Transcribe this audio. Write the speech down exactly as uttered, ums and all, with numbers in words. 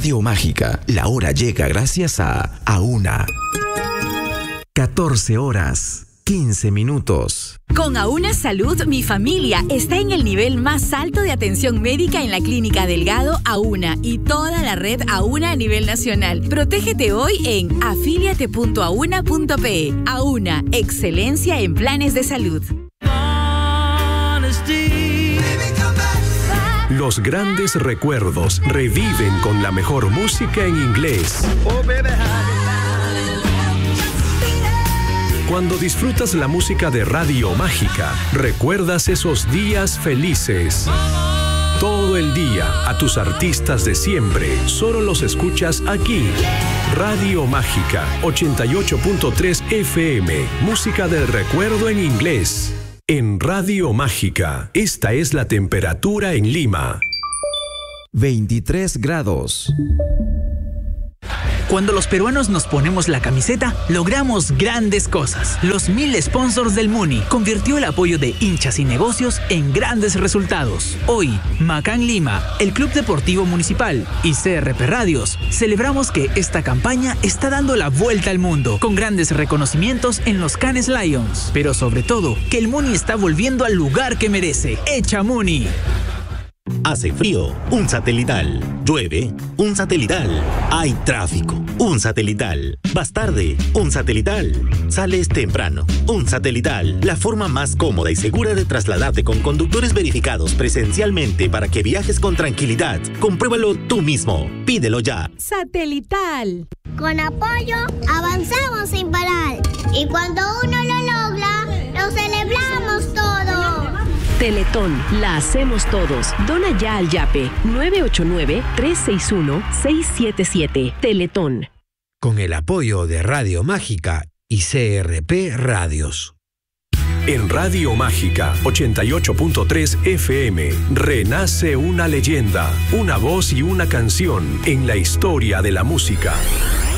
Radio Mágica, la hora llega gracias a Auna. catorce horas, quince minutos. Con Auna Salud, mi familia está en el nivel más alto de atención médica en la Clínica Delgado Auna y toda la red Auna a nivel nacional. Protégete hoy en afíliate punto auna punto pe. Auna, excelencia en planes de salud. Los grandes recuerdos reviven con la mejor música en inglés. Cuando disfrutas la música de Radio Mágica, recuerdas esos días felices. Todo el día, a tus artistas de siempre, solo los escuchas aquí. Radio Mágica, ochenta y ocho punto tres F M, música del recuerdo en inglés. En Radio Mágica, esta es la temperatura en Lima. veintitrés grados. Cuando los peruanos nos ponemos la camiseta, logramos grandes cosas. Los mil sponsors del Muni convirtió el apoyo de hinchas y negocios en grandes resultados. Hoy, Macán Lima, el Club Deportivo Municipal y C R P Radios celebramos que esta campaña está dando la vuelta al mundo, con grandes reconocimientos en los Cannes Lions. Pero sobre todo, que el Muni está volviendo al lugar que merece. ¡Echa Muni! Hace frío, un satelital. Llueve, un satelital. Hay tráfico, un satelital. Vas tarde, un satelital. Sales temprano, un satelital. La forma más cómoda y segura de trasladarte con conductores verificados presencialmente para que viajes con tranquilidad. Compruébalo tú mismo. Pídelo ya. Satelital. Con apoyo, avanzamos sin parar. Y cuando uno lo logra, lo celebramos todo. Teletón, la hacemos todos. Dona ya al Yape nueve ocho nueve, tres seis uno, seis siete siete. Teletón. Con el apoyo de Radio Mágica y C R P Radios. En Radio Mágica, ochenta y ocho punto tres F M, renace una leyenda, una voz y una canción en la historia de la música.